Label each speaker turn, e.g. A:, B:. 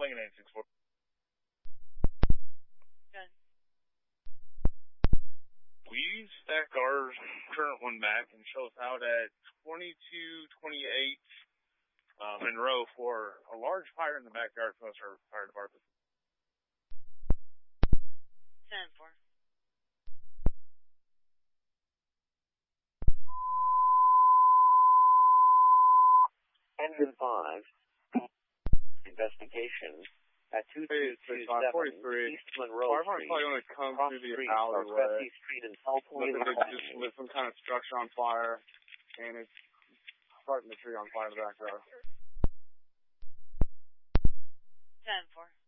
A: Lincoln 864.
B: Good.
A: We stack our current one back and show us out at 2228 Monroe for a large fire in the backyard from our fire department.
B: 10-4.
C: Engine 5. Investigation at 2227 East Monroe Street.
A: Probably going to come
C: Cross
A: through the
C: Street,
A: alleyway.
C: Street and South
A: Just with some kind of structure on fire, and it's starting the tree on fire in the backyard.
B: 10-4.